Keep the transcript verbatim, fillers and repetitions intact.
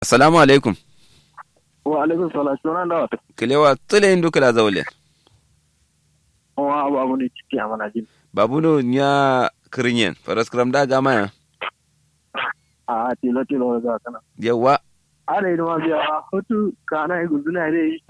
Assalamu alaikum. Wa alaikum salam sunan da wata. Kilewa tule indu kila zaule. Wa babu ne ciki a mana jin. Babu no nya kirinyen. Faras kram da gama ya. A tilo tilo ga kana. Yawa. Are da ma biya hutu kana guzuna ne